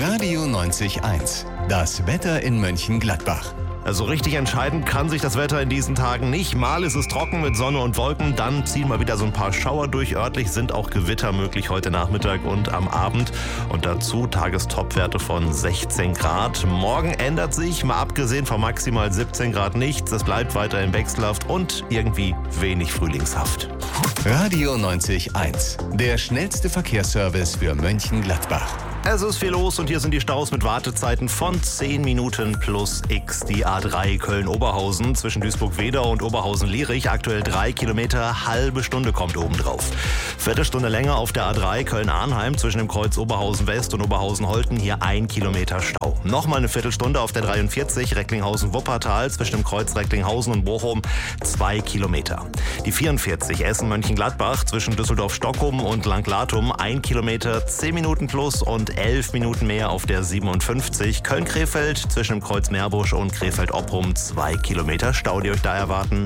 Radio 90.1. Das Wetter in Mönchengladbach. Also richtig entscheiden kann sich das Wetter in diesen Tagen nicht. Mal ist es trocken mit Sonne und Wolken, dann ziehen mal wieder so ein paar Schauer durch. Örtlich sind auch Gewitter möglich heute Nachmittag und am Abend. Und dazu Tagestopwerte von 16 Grad. Morgen ändert sich, mal abgesehen von maximal 17 Grad nichts. Es bleibt weiterhin wechselhaft und irgendwie wenig frühlingshaft. Radio 90.1. Der schnellste Verkehrsservice für Mönchengladbach. Es ist viel los und hier sind die Staus mit Wartezeiten von 10 Minuten plus X. Die A3 Köln-Oberhausen zwischen Duisburg-Wedau und Oberhausen-Lierich. Aktuell 3 Kilometer, halbe Stunde kommt obendrauf. Viertelstunde länger auf der A3 Köln-Arnheim zwischen dem Kreuz Oberhausen-West und Oberhausen-Holten. Hier 1 Kilometer Stau. Nochmal eine Viertelstunde auf der 43 Recklinghausen-Wuppertal zwischen dem Kreuz Recklinghausen und Bochum. 2 Kilometer. Die 44 Essen-Mönchengladbach zwischen Düsseldorf-Stockholm und Langlatum. 1 Kilometer, 10 Minuten plus und 11 Minuten mehr auf der 57. Köln-Krefeld zwischen dem Kreuz Meerbusch und Krefeld-Opprum. 2 Kilometer Stau, die euch da erwarten.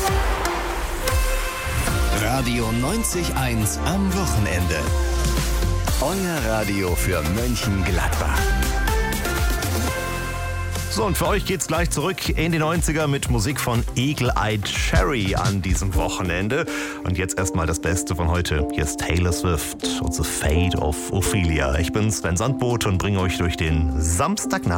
Radio 90.1 am Wochenende. Euer Radio für Mönchengladbach. So, und für euch geht's gleich zurück in die 90er mit Musik von Eagle-Eyed Cherry an diesem Wochenende. Und jetzt erstmal das Beste von heute. Hier ist Taylor Swift und The Fate of Ophelia. Ich bin Sven Sandboth und bringe euch durch den Samstagnachmittag.